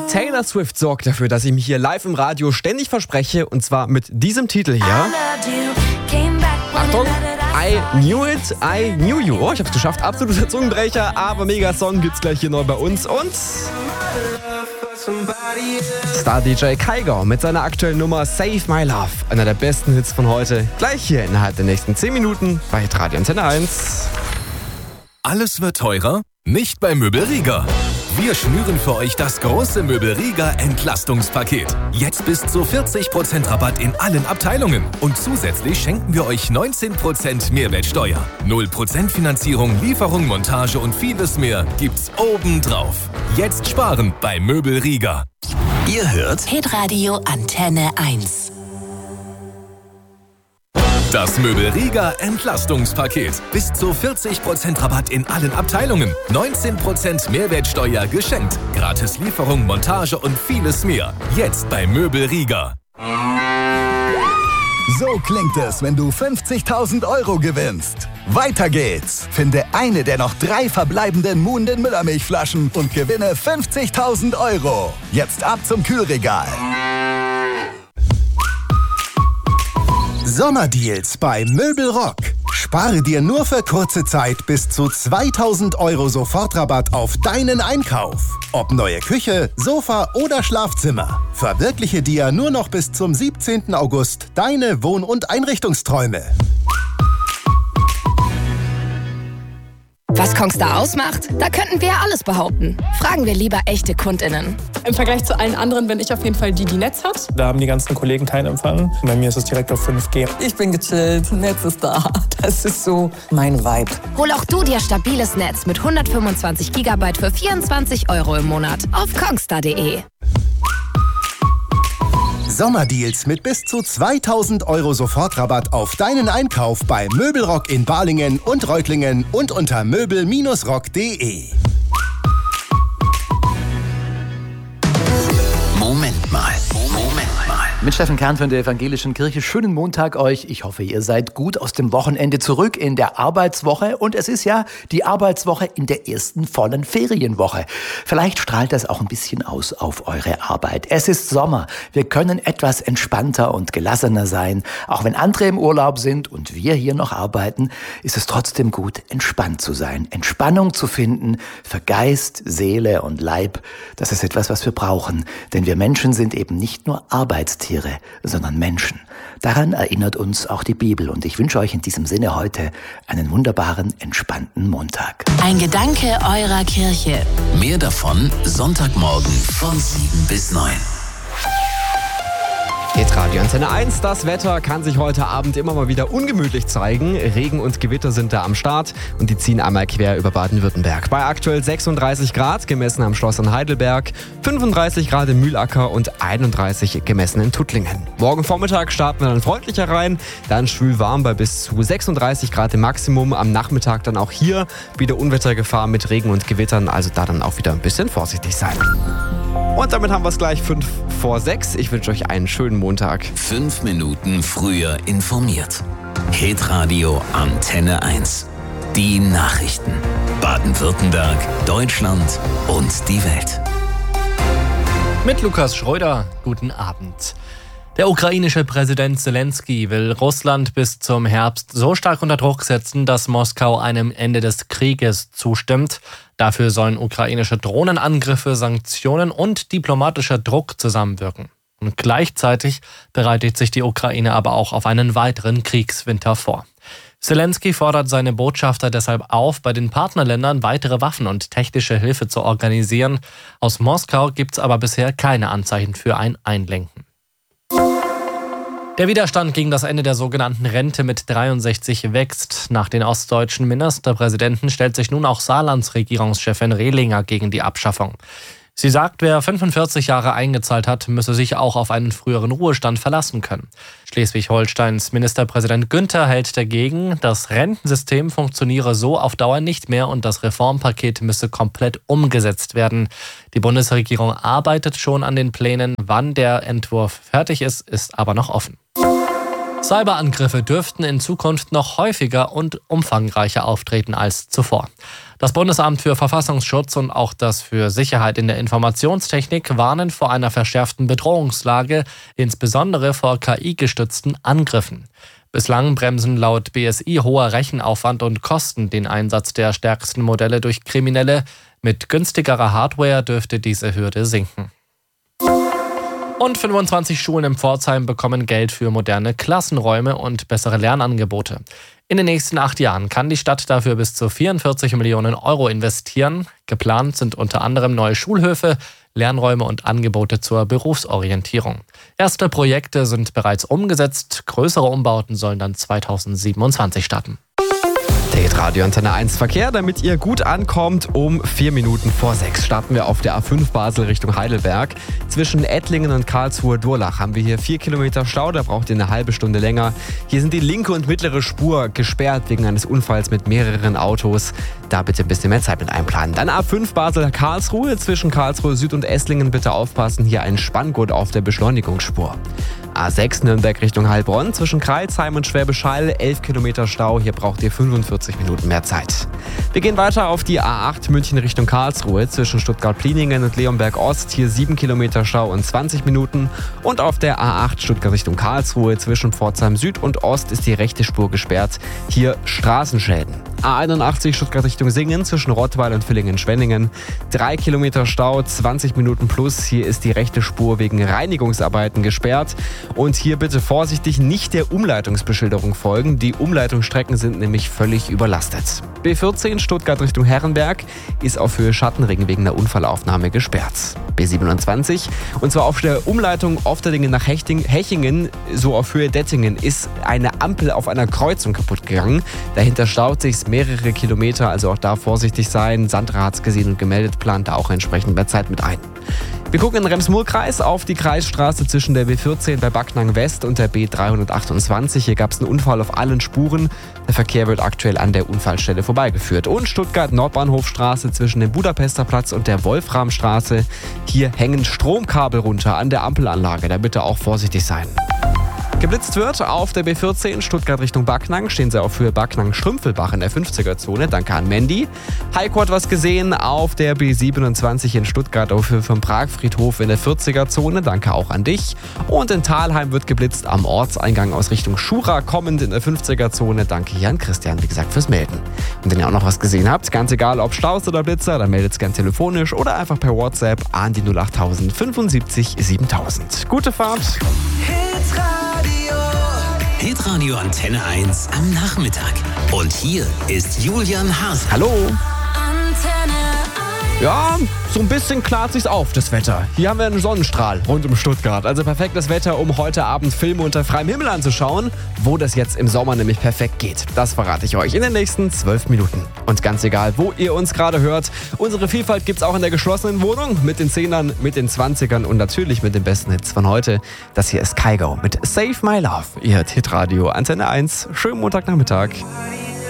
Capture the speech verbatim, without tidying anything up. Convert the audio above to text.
Taylor Swift sorgt dafür, dass ich mich hier live im Radio ständig verspreche, und zwar mit diesem Titel hier. Achtung! I knew it, I knew you. Oh, ich hab's geschafft. Absoluter Zungenbrecher, aber mega Song gibt's gleich hier neu bei uns. Und Star-D J Kygo mit seiner aktuellen Nummer Save My Love. Einer der besten Hits von heute. Gleich hier innerhalb der nächsten zehn Minuten bei Radio Antenne eins. Alles wird teurer? Nicht bei Möbelriga. Wir schnüren für euch das große Möbelriga Entlastungspaket. Jetzt bis zu vierzig Prozent Rabatt in allen Abteilungen. Und zusätzlich schenken wir euch neunzehn Prozent Mehrwertsteuer. null Prozent Finanzierung, Lieferung, Montage und vieles mehr gibt's obendrauf. Jetzt sparen bei Möbelriga. Ihr hört Hitradio Antenne eins. Das Möbelriga Entlastungspaket. Bis zu vierzig Prozent Rabatt in allen Abteilungen. neunzehn Prozent Mehrwertsteuer geschenkt. Gratis Lieferung, Montage und vieles mehr. Jetzt bei Möbelriga. So klingt es, wenn du fünfzigtausend Euro gewinnst. Weiter geht's. Finde eine der noch drei verbleibenden Muhnden Müllermilchflaschen und gewinne fünfzigtausend Euro. Jetzt ab zum Kühlregal. Sommerdeals bei Möbelrock. Spare dir nur für kurze Zeit bis zu zweitausend Euro Sofortrabatt auf deinen Einkauf. Ob neue Küche, Sofa oder Schlafzimmer. Verwirkliche dir nur noch bis zum siebzehnten August deine Wohn- und Einrichtungsträume. Was Kongstar ausmacht? Da könnten wir ja alles behaupten. Fragen wir lieber echte KundInnen. Im Vergleich zu allen anderen bin ich auf jeden Fall die, die Netz hat. Da haben die ganzen Kollegen keinen Empfang. Bei mir ist es direkt auf fünf G. Ich bin gechillt, Netz ist da. Das ist so mein Vibe. Hol auch du dir stabiles Netz mit hundertfünfundzwanzig Gigabyte für vierundzwanzig Euro im Monat auf kongstar punkt de. Sommerdeals mit bis zu zweitausend Euro Sofortrabatt auf deinen Einkauf bei Möbelrock in Balingen und Reutlingen und unter möbel rock punkt de. Moment mal. Moment mal. Mit Steffen Kern von der Evangelischen Kirche. Schönen Montag euch. Ich hoffe, ihr seid gut aus dem Wochenende zurück in der Arbeitswoche. Und es ist ja die Arbeitswoche in der ersten vollen Ferienwoche. Vielleicht strahlt das auch ein bisschen aus auf eure Arbeit. Es ist Sommer. Wir können etwas entspannter und gelassener sein. Auch wenn andere im Urlaub sind und wir hier noch arbeiten, ist es trotzdem gut, entspannt zu sein. Entspannung zu finden für Geist, Seele und Leib. Das ist etwas, was wir brauchen. Denn wir Menschen sind eben nicht nur Arbeitstiere, sondern Menschen. Daran erinnert uns auch die Bibel. Und ich wünsche euch in diesem Sinne heute einen wunderbaren, entspannten Montag. Ein Gedanke eurer Kirche. Mehr davon Sonntagmorgen von sieben bis neun. Jetzt Radio Antenne eins. Das Wetter kann sich heute Abend immer mal wieder ungemütlich zeigen. Regen und Gewitter sind da am Start und die ziehen einmal quer über Baden-Württemberg. Bei aktuell sechsunddreißig Grad, gemessen am Schloss in Heidelberg, fünfunddreißig Grad in Mühlacker und einunddreißig gemessen in Tuttlingen. Morgen Vormittag starten wir dann freundlicher rein, dann schwül warm bei bis zu sechsunddreißig Grad im Maximum. Am Nachmittag dann auch hier wieder Unwettergefahr mit Regen und Gewittern, also da dann auch wieder ein bisschen vorsichtig sein. Und damit haben wir es gleich fünf vor sechs. Ich wünsche euch einen schönen Montag. Fünf Minuten früher informiert. Hitradio Antenne eins. Die Nachrichten. Baden-Württemberg, Deutschland und die Welt. Mit Lukas Schröder. Guten Abend. Der ukrainische Präsident Zelensky will Russland bis zum Herbst so stark unter Druck setzen, dass Moskau einem Ende des Krieges zustimmt. Dafür sollen ukrainische Drohnenangriffe, Sanktionen und diplomatischer Druck zusammenwirken. Und gleichzeitig bereitet sich die Ukraine aber auch auf einen weiteren Kriegswinter vor. Zelensky fordert seine Botschafter deshalb auf, bei den Partnerländern weitere Waffen und technische Hilfe zu organisieren. Aus Moskau gibt es aber bisher keine Anzeichen für ein Einlenken. Der Widerstand gegen das Ende der sogenannten Rente mit dreiundsechzig wächst. Nach den ostdeutschen Ministerpräsidenten stellt sich nun auch Saarlands Regierungschefin Rehlinger gegen die Abschaffung. Sie sagt, wer fünfundvierzig Jahre eingezahlt hat, müsse sich auch auf einen früheren Ruhestand verlassen können. Schleswig-Holsteins Ministerpräsident Günther hält dagegen, das Rentensystem funktioniere so auf Dauer nicht mehr und das Reformpaket müsse komplett umgesetzt werden. Die Bundesregierung arbeitet schon an den Plänen. Wann der Entwurf fertig ist, ist aber noch offen. Cyberangriffe dürften in Zukunft noch häufiger und umfangreicher auftreten als zuvor. Das Bundesamt für Verfassungsschutz und auch das für Sicherheit in der Informationstechnik warnen vor einer verschärften Bedrohungslage, insbesondere vor K I-gestützten Angriffen. Bislang bremsen laut B S I hoher Rechenaufwand und Kosten den Einsatz der stärksten Modelle durch Kriminelle. Mit günstigerer Hardware dürfte diese Hürde sinken. Und fünfundzwanzig Schulen in Pforzheim bekommen Geld für moderne Klassenräume und bessere Lernangebote. In den nächsten acht Jahren kann die Stadt dafür bis zu vierundvierzig Millionen Euro investieren. Geplant sind unter anderem neue Schulhöfe, Lernräume und Angebote zur Berufsorientierung. Erste Projekte sind bereits umgesetzt. Größere Umbauten sollen dann zweitausendsiebenundzwanzig starten. Radio Antenne eins Verkehr, damit ihr gut ankommt. Um vier Minuten vor sechs starten wir auf der A fünf Basel Richtung Heidelberg. Zwischen Ettlingen und Karlsruhe-Durlach haben wir hier vier Kilometer Stau, da braucht ihr eine halbe Stunde länger. Hier sind die linke und mittlere Spur gesperrt wegen eines Unfalls mit mehreren Autos. Da bitte ein bisschen mehr Zeit mit einplanen. Dann A fünf Basel-Karlsruhe, zwischen Karlsruhe Süd und Esslingen bitte aufpassen, hier ein Spanngurt auf der Beschleunigungsspur. A sechs Nürnberg Richtung Heilbronn, zwischen Crailsheim und Schwäbisch Hall, elf Kilometer Stau, hier braucht ihr fünfundvierzig Minuten mehr Zeit. Wir gehen weiter auf die A acht München Richtung Karlsruhe, zwischen Stuttgart-Pliningen und Leonberg Ost, hier sieben Kilometer Stau und zwanzig Minuten. Und auf der A acht Stuttgart Richtung Karlsruhe, zwischen Pforzheim Süd und Ost ist die rechte Spur gesperrt, hier Straßenschäden. A einundachtzig Stuttgart Richtung Singen, zwischen Rottweil und Villingen-Schwenningen, drei Kilometer Stau, zwanzig Minuten plus, hier ist die rechte Spur wegen Reinigungsarbeiten gesperrt. Und hier bitte vorsichtig nicht der Umleitungsbeschilderung folgen. Die Umleitungsstrecken sind nämlich völlig überlastet. B vierzehn Stuttgart Richtung Herrenberg ist auf Höhe Schattenring wegen der Unfallaufnahme gesperrt. B siebenundzwanzig, und zwar auf der Umleitung Ofterdingen nach Hechting, Hechingen, so auf Höhe Dettingen, ist eine Ampel auf einer Kreuzung kaputt gegangen. Dahinter staut sich mehrere Kilometer, also auch da vorsichtig sein. Sandra hat es gesehen und gemeldet, plant da auch entsprechend mehr Zeit mit ein. Wir gucken in den Rems-Murr-Kreis auf die Kreisstraße zwischen der B vierzehn bei Backnang West und der B dreihundertachtundzwanzig. Hier gab es einen Unfall auf allen Spuren. Der Verkehr wird aktuell an der Unfallstelle vorbeigeführt. Und Stuttgart-Nordbahnhofstraße zwischen dem Budapester Platz und der Wolframstraße. Hier hängen Stromkabel runter an der Ampelanlage. Da bitte auch vorsichtig sein. Geblitzt wird auf der B vierzehn Stuttgart Richtung Backnang. Stehen Sie auf Höhe Backnang-Schrümpfelbach in der fünfziger-Zone. Danke an Mandy. Heiko hat was gesehen auf der B siebenundzwanzig in Stuttgart auf Höhe vom Pragfriedhof in der vierziger-Zone. Danke auch an dich. Und in Thalheim wird geblitzt am Ortseingang aus Richtung Schura kommend in der fünfziger-Zone. Danke hier an Christian, wie gesagt, fürs Melden. Und wenn ihr auch noch was gesehen habt, ganz egal ob Staus oder Blitzer, dann meldet es gern telefonisch oder einfach per WhatsApp an die null achttausend fünfundsiebzig siebentausend. Gute Fahrt! Hitradio Antenne eins am Nachmittag. Und hier ist Julian Haas. Hallo. Ja, so ein bisschen klart sich's auf, das Wetter. Hier haben wir einen Sonnenstrahl rund um Stuttgart. Also perfektes Wetter, um heute Abend Filme unter freiem Himmel anzuschauen. Wo das jetzt im Sommer nämlich perfekt geht, das verrate ich euch in den nächsten zwölf Minuten. Und ganz egal, wo ihr uns gerade hört, unsere Vielfalt gibt's auch in der geschlossenen Wohnung. Mit den Zehnern, mit den Zwanzigern und natürlich mit den besten Hits von heute. Das hier ist Kygo mit Save My Love. Ihr hört Hitradio Antenne eins. Schönen Montagnachmittag.